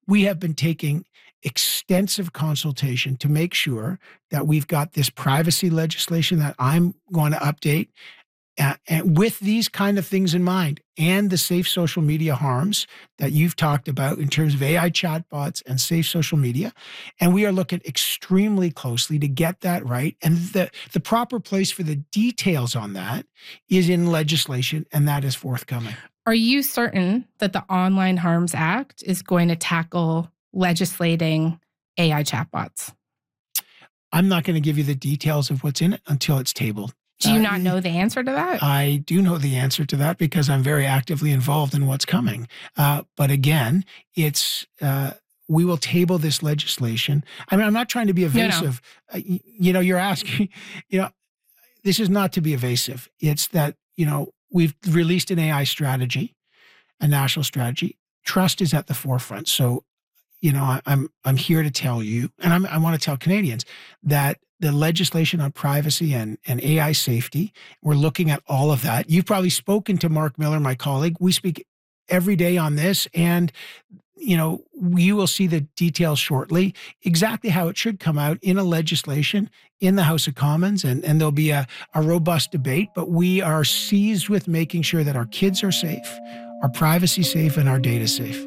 we have been taking extensive consultation to make sure that we've got this privacy legislation that I'm going to update and with these kind of things in mind, and the safe social media harms that you've talked about in terms of AI chatbots and safe social media. And we are looking extremely closely to get that right. And the proper place for the details on that is in legislation, and that is forthcoming. Are you certain that the Online Harms Act is going to tackle legislating AI chatbots? I'm not going to give you the details of what's in it until it's tabled. Do you not know the answer to that? I do know the answer to that because I'm very actively involved in what's coming. But again, it's we will table this legislation. I mean, I'm not trying to be evasive. No. You're asking, this is not to be evasive. It's that, we've released an AI strategy, a national strategy. Trust is at the forefront. So, I'm here to tell you, and I want to tell Canadians that the legislation on privacy and AI safety, we're looking at all of that. You've probably spoken to Mark Miller, my colleague. We speak every day on this, and you will see the details shortly, exactly how it should come out in a legislation in the House of Commons, and there'll be a robust debate, but we are seized with making sure that our kids are safe, our privacy safe, and our data safe.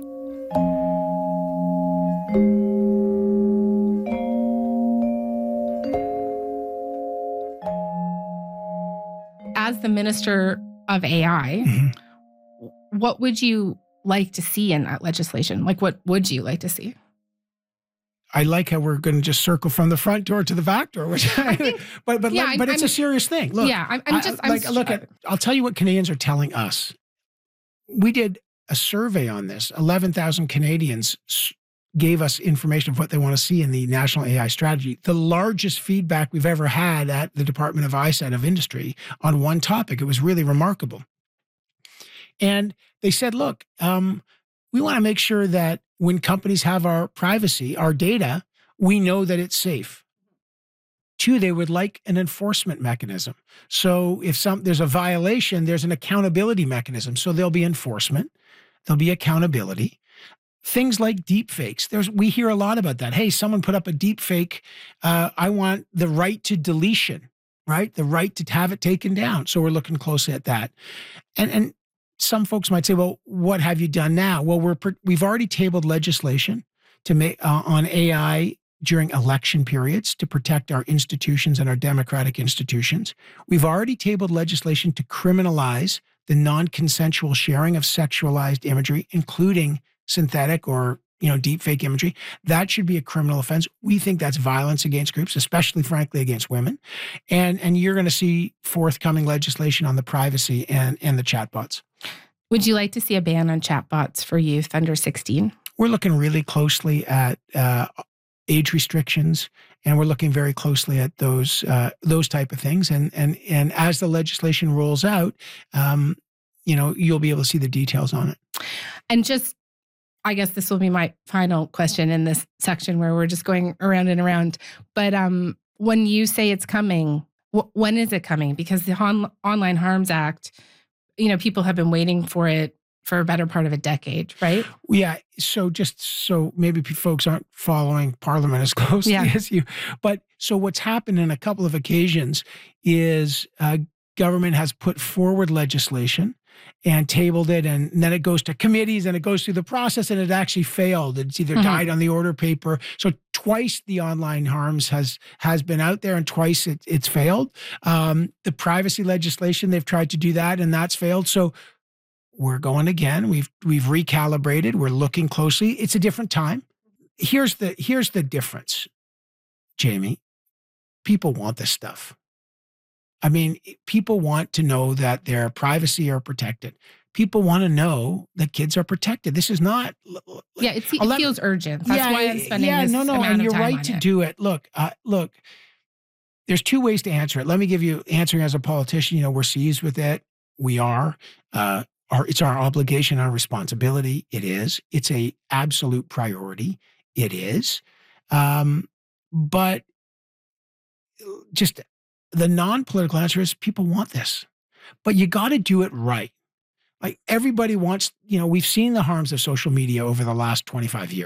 As the Minister of AI, what would you like to see in that legislation? Like, what would you like to see? I like how we're going to just circle from the front door to the back door, but it's a serious thing. Look, I'll tell you what Canadians are telling us. We did a survey on this. 11,000 Canadians gave us information of what they want to see in the National AI Strategy. The largest feedback we've ever had at the Department of ISAT of Industry on one topic. It was really remarkable. And they said, look, we want to make sure that when companies have our privacy, our data, we know that it's safe. Two, they would like an enforcement mechanism. So if there's a violation, there's an accountability mechanism. So there'll be enforcement, there'll be accountability. Things like deep fakes. We hear a lot about that. Hey, someone put up a deep fake. I want the right to deletion, right? The right to have it taken down. So we're looking closely at that. And some folks might say, well, what have you done now? Well, we've already tabled legislation to make on AI during election periods to protect our institutions and our democratic institutions. We've already tabled legislation to criminalize the non-consensual sharing of sexualized imagery, including synthetic or deep fake imagery. That should be a criminal offense. We think that's violence against groups, especially, frankly, against women. And you're going to see forthcoming legislation on the privacy and the chatbots. Would you like to see a ban on chatbots for youth under 16? We're looking really closely at age restrictions, and we're looking very closely at those type of things. And as the legislation rolls out, you'll be able to see the details on it. And just, I guess this will be my final question in this section where we're just going around and around. But when you say it's coming, when is it coming? Because the Online Harms Act, people have been waiting for it for a better part of a decade, right? Yeah. So just so maybe folks aren't following Parliament as closely as you. But so what's happened in a couple of occasions is government has put forward legislation and tabled it, and then it goes to committees and it goes through the process, and it actually failed. It's either died on the order paper. So twice the online harms has been out there, and twice it's failed. The privacy legislation, they've tried to do that, and that's failed. So we're going again. We've recalibrated. We're looking closely. It's a different time. Here's the difference, Jamie. People want this stuff. I mean, people want to know that their privacy are protected. People want to know that kids are protected. This is not. Yeah, it feels urgent. That's why I'm spending this amount of time on it. And you're right to do it. Look, there's two ways to answer it. Let me give you answering as a politician. We're seized with it. We are. It's our obligation, our responsibility. It is. It's a absolute priority. It is. But just the non-political answer is people want this, but you got to do it right. Like everybody wants, we've seen the harms of social media over the last 25 years.